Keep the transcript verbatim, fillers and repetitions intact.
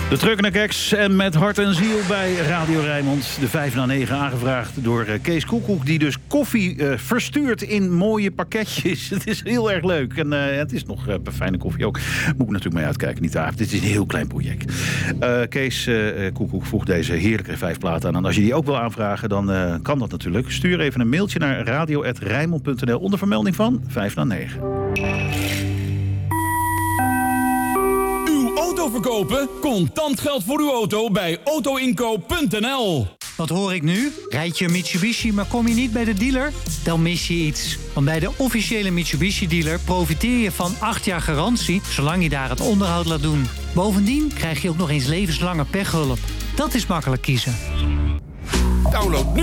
De Trucknekeks en met hart en ziel bij Radio Rijnmond. De vijf na negen aangevraagd door Kees Koekoek... die dus koffie uh, verstuurt in mooie pakketjes. Het is heel erg leuk. En uh, het is nog uh, fijne koffie ook. Moet ik natuurlijk mee uitkijken, niet waar. Dit is een heel klein project. Uh, Kees uh, Koekoek voegt deze heerlijke vijf platen aan. En als je die ook wil aanvragen, dan uh, kan dat natuurlijk. Stuur even een mailtje naar radio punt rijnmond punt n l... onder vermelding van vijf na negen. Auto verkopen? Contant geld voor uw auto bij auto inkoop punt n l. Wat hoor ik nu? Rijd je een Mitsubishi, maar kom je niet bij de dealer? Dan mis je iets. Want bij de officiële Mitsubishi-dealer profiteer je van acht jaar garantie... zolang je daar het onderhoud laat doen. Bovendien krijg je ook nog eens levenslange pechhulp. Dat is makkelijk kiezen. Download nu